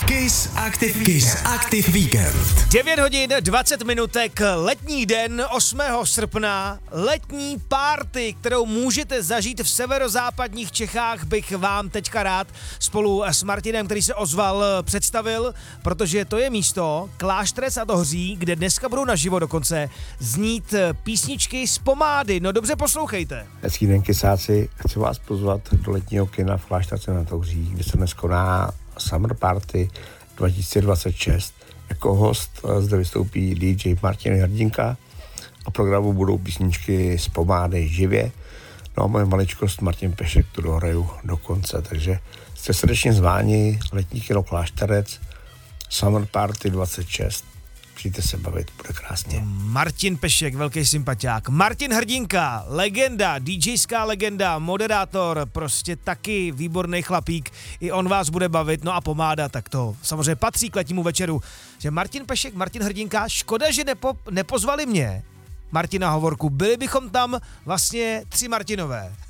Kiss Active Weekend. 9 hodin 20 minutek, letní den 8. srpna, letní party, kterou můžete zažít v severozápadních Čechách, bych vám teďka rád spolu s Martinem, který se ozval, představil, protože to je místo Klášterec a Dohří, kde dneska budou naživo dokonce znít písničky z Pomády. No dobře poslouchejte. Hezký den, kysáci. Chci vás pozvat do letního kina v Klášterce na Dohří, kde se dnes koná Summer Party 2026. Jako host zde vystoupí DJ Martin Hrdinka a programu budou písničky z Pomády živě. No a moje maličkost Martin Pešek tu dohraju do konce, takže jste srdečně zváni, letní kino Klášterec, Summer Party 26. Přijďte se bavit, bude krásně. Martin Pešek, velký sympatiák. Martin Hrdinka, legenda, DJská legenda, moderátor, prostě taky výborný chlapík. I on vás bude bavit, no a Pomáda, tak to samozřejmě patří k letnímu večeru. Že Martin Pešek, Martin Hrdinka, škoda, že nepozvali mě, Martina Hovorku. Byli bychom tam vlastně 3 Martinové.